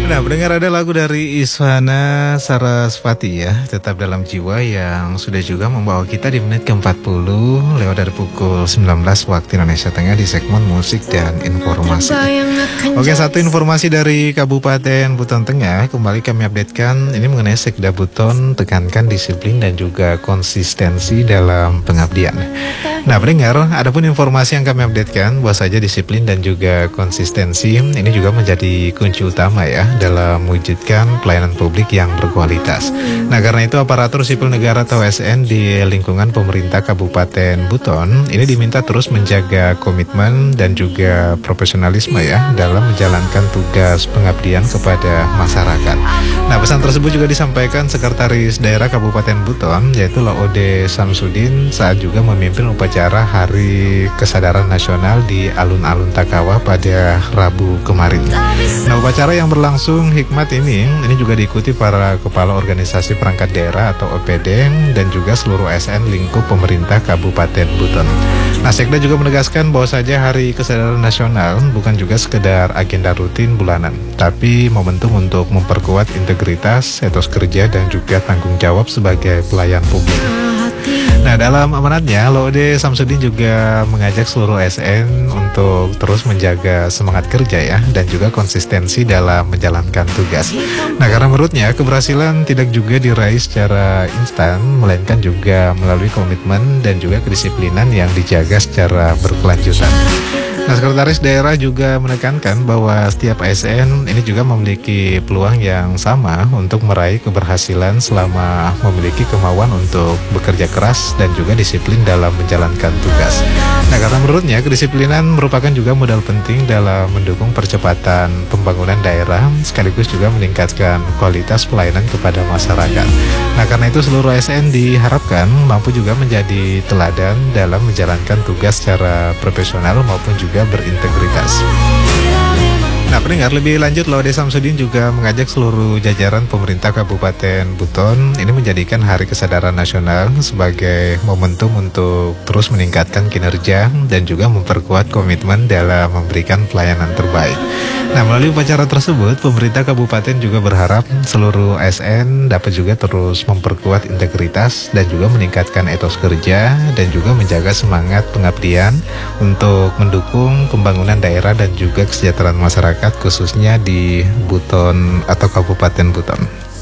Nah, mendengar ada lagu dari Isyana Sarasvati ya, Tetap Dalam Jiwa, yang sudah juga membawa kita di menit ke-40 lewat dari pukul 19 waktu Indonesia Tengah di segmen musik dan informasi. Oke, satu informasi dari Kabupaten Buton Tengah kembali kami updatekan ini mengenai Sekda Buton tekankan disiplin dan juga konsistensi dalam pengabdian. Nah, pendengar, adapun informasi yang kami updatekan bahwa saja disiplin dan juga konsistensi ini juga menjadi kunci utama ya dalam mewujudkan pelayanan publik yang berkualitas. Nah, karena itu aparatur sipil negara atau ASN di lingkungan pemerintah Kabupaten Buton ini diminta terus menjaga komitmen dan juga profesionalisme ya dalam menjalankan tugas pengabdian kepada masyarakat. Nah, pesan tersebut juga disampaikan Sekretaris Daerah Kabupaten Buton yaitu Laode Samsudin saat juga memimpin upacara Hari Kesadaran Nasional di Alun-Alun Takawa pada Rabu kemarin. Nah, upacara yang berlangsung hikmat ini juga diikuti para kepala organisasi perangkat daerah atau OPD dan juga seluruh ASN lingkup pemerintah Kabupaten Buton. Nah, Sekda juga menegaskan bahwa saja Hari Kesadaran Nasional bukan juga sekedar agenda rutin bulanan, tapi momentum untuk memperkuat integritas, etos kerja dan juga tanggung jawab sebagai pelayan publik. Nah, dalam amanatnya, Laode Samsudin juga mengajak seluruh ASN untuk terus menjaga semangat kerja ya, dan juga konsistensi dalam menjalankan tugas. Nah, karena menurutnya keberhasilan tidak juga diraih secara instan, melainkan juga melalui komitmen dan juga kedisiplinan yang dijaga secara berkelanjutan. Nah, Sekretaris Daerah juga menekankan bahwa setiap ASN ini juga memiliki peluang yang sama untuk meraih keberhasilan selama memiliki kemauan untuk bekerja keras dan juga disiplin dalam menjalankan tugas. Nah, karena menurutnya kedisiplinan merupakan juga modal penting dalam mendukung percepatan pembangunan daerah sekaligus juga meningkatkan kualitas pelayanan kepada masyarakat. Nah, karena itu seluruh ASN diharapkan mampu juga menjadi teladan dalam menjalankan tugas secara profesional maupun juga berintegritas. Nah, pendengar, lebih lanjut Laode Samsudin juga mengajak seluruh jajaran pemerintah Kabupaten Buton ini menjadikan Hari Kesadaran Nasional sebagai momentum untuk terus meningkatkan kinerja dan juga memperkuat komitmen dalam memberikan pelayanan terbaik. Nah, melalui upacara tersebut, pemerintah kabupaten juga berharap seluruh ASN dapat juga terus memperkuat integritas dan juga meningkatkan etos kerja dan juga menjaga semangat pengabdian untuk mendukung pembangunan daerah dan juga kesejahteraan masyarakat khususnya di Buton atau Kabupaten Buton.